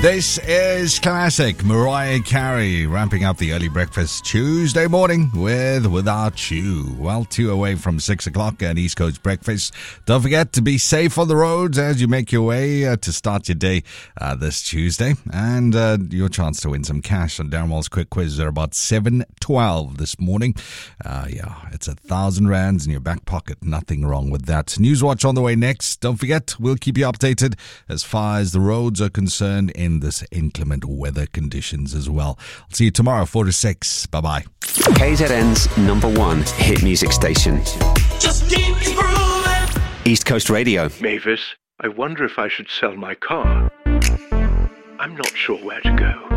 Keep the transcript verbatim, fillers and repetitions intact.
This is classic Mariah Carey ramping up the early breakfast Tuesday morning with Without You. Well, two away from six o'clock at East Coast Breakfast. Don't forget to be safe on the roads as you make your way uh, to start your day uh, this Tuesday. And uh, your chance to win some cash on Darren Wall's Quick Quiz are about seven twelve this morning. Uh, yeah, it's a thousand rands in your back pocket. Nothing wrong with that. Newswatch on the way next. Don't forget, we'll keep you updated as far as the roads are concerned in this inclement weather conditions as well. I'll see you tomorrow, four to six. Bye-bye. K Z N's number one hit music station. Just keep grooving. East Coast Radio. Mavis, I wonder if I should sell my car. I'm not sure where to go.